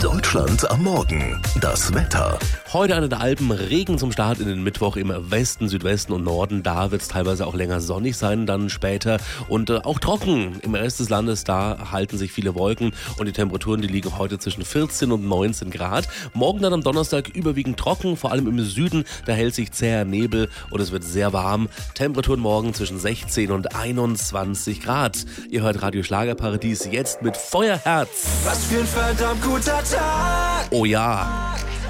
Deutschland am Morgen. Das Wetter. Heute an den Alpen Regen zum Start in den Mittwoch im Westen, Südwesten und Norden. Da wird es teilweise auch länger sonnig sein, dann später. Und auch trocken im Rest des Landes, da halten sich viele Wolken. Und die Temperaturen, die liegen heute zwischen 14 und 19 Grad. Morgen dann am Donnerstag überwiegend trocken, vor allem im Süden. Da hält sich zäher Nebel und es wird sehr warm. Temperaturen morgen zwischen 16 und 21 Grad. Ihr hört Radio Schlagerparadies jetzt mit Feuerherz. Was für ein verdammt guter Tag. Oh ja.